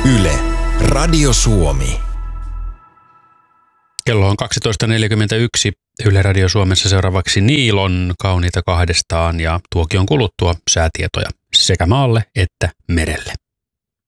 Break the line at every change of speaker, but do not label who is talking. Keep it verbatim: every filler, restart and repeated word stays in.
Yle, Radio Suomi.
Kello on kaksitoista neljäkymmentäyksi. Yle Radio Suomessa seuraavaksi Niilon Kauniita kahdestaan ja tuokion kuluttua säätietoja sekä maalle että merelle.